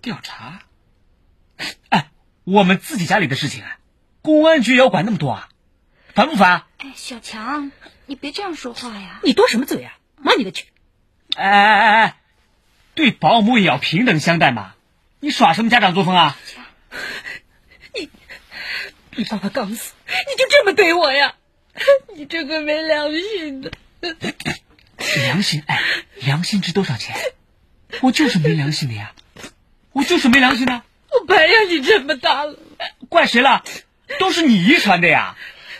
调查？哎，我们自己家里的事情啊，公安局也要管那么多啊？烦不烦？ 哎，小强，你别这样说话呀！ 你多什么嘴啊？妈你个去！ 哎，对保姆也要平等相待嘛！你耍什么家长作风啊？ 你爸爸刚死，你就这么对我呀？你这个没良心的！ 良心？哎，良心值多少钱？我就是没良心的呀！我就是没良心的！ 我白养你这么大了， 怪谁了？都是你遗传的呀！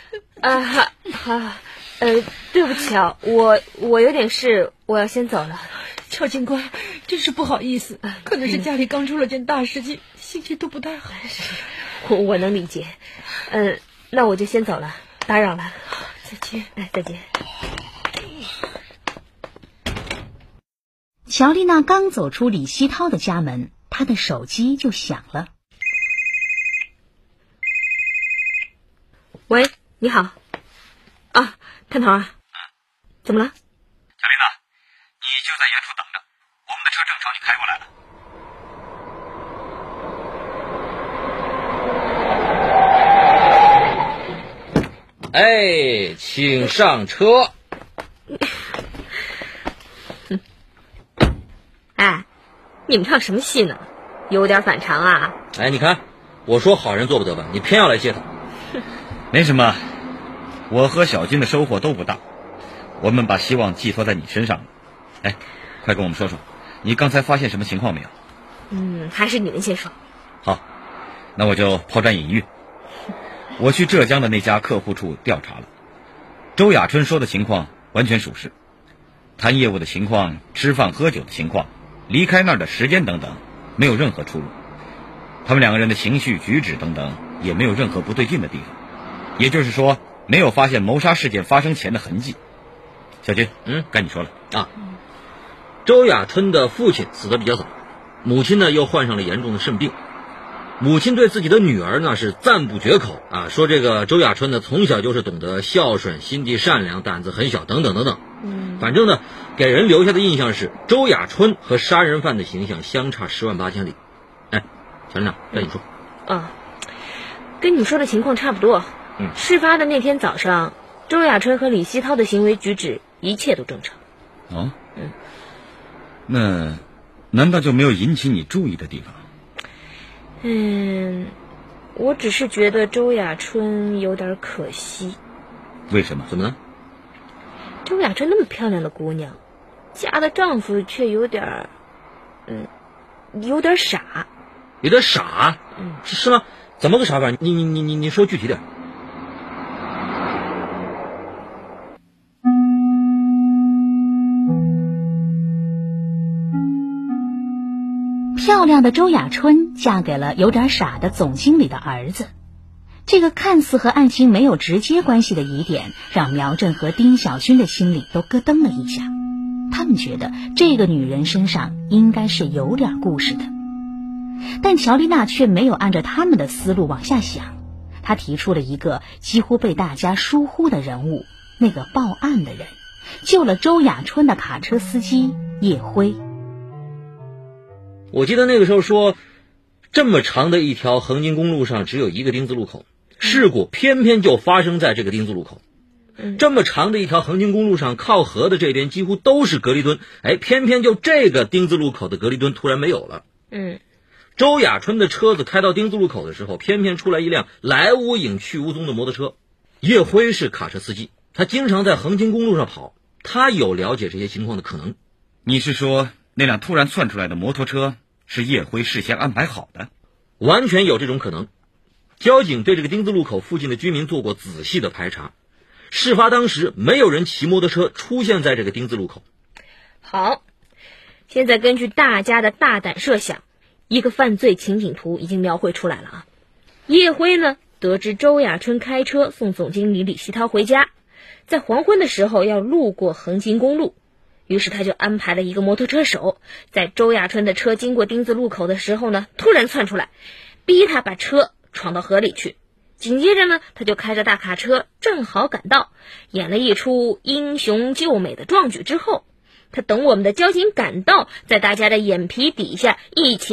对不起啊，我有点事，我要先走了。 乔警官，真是不好意思，可能是家里刚出了件大事情，心情都不太好。 我能理解。那我就先走了，打扰了。 再见。 哎，再见。 乔丽娜刚走出李希涛的家门，她的手机就响了。 喂，你好。啊，探头啊。怎么了？ 小丽娜，你就在远处等着，我们的车正朝你开过来了。 哎，请上车。 哎，你们唱什么戏呢？有点反常啊。 哎，你看，我说好人做不得吧，你偏要来接他。 没什么，我和小金的收获都不大，我们把希望寄托在你身上了。哎，快跟我们说说，你刚才发现什么情况没有？ 还是你们先说。 好，那我就抛砖引玉。我去浙江的那家客户处调查了，周雅春说的情况完全属实，谈业务的情况、吃饭喝酒的情况、离开那儿的时间等等，没有任何出入。他们两个人的情绪举止等等也没有任何不对劲的地方，也就是说没有发现谋杀事件发生前的痕迹。小金，该你说了啊。 周雅春的父亲死得比较早，母亲呢又患上了严重的肾病。母亲对自己的女儿呢是赞不绝口啊，说这个周雅春呢从小就是懂得孝顺、心地善良、胆子很小等等等等。反正呢给人留下的印象是周雅春和杀人犯的形象相差10万8千里。哎，小丽娜，该你说。 跟你说的情况差不多。事发的那天早上，周雅春和李希涛的行为举止一切都正常。 哦，那难道就没有引起你注意的地方？ 我只是觉得周雅春有点可惜。 为什么？ 怎么呢？ 周雅春那么漂亮的姑娘，嫁的丈夫却有点傻。 有点傻？是吗？怎么个傻法？你说具体点。 漂亮的周雅春嫁给了有点傻的总经理的儿子，这个看似和案情没有直接关系的疑点，让苗振和丁小军的心里都咯噔了一下。他们觉得这个女人身上应该是有点故事的，但乔丽娜却没有按照他们的思路往下想。她提出了一个几乎被大家疏忽的人物，那个报案的人，救了周雅春的卡车司机叶辉。 我记得那个时候说，这么长的一条横津公路上只有一个丁字路口，事故偏偏就发生在这个丁字路口。这么长的一条横津公路上，靠河的这边几乎都是隔离墩，偏偏就这个丁字路口的隔离墩突然没有了。周雅春的车子开到丁字路口的时候，偏偏出来一辆来无影去无踪的摩托车。叶辉是卡车司机，他经常在横津公路上跑，他有了解这些情况的可能。 你是说那辆突然窜出来的摩托车是叶辉事先安排好的？ 完全有这种可能。交警对这个丁字路口附近的居民做过仔细的排查，事发当时没有人骑摩托车出现在这个丁字路口。 好，现在根据大家的大胆设想，一个犯罪情景图已经描绘出来了啊。叶辉呢，得知周雅春开车送总经理李希涛回家，在黄昏的时候要路过横津公路，于是他就安排了一个摩托车手，在周雅春的车经过丁字路口的时候呢，突然窜出来，逼他把车闯到河里去。紧接着呢，他就开着大卡车正好赶到，演了一出英雄救美的壮举之后，他等我们的交警赶到，在大家的眼皮底下一起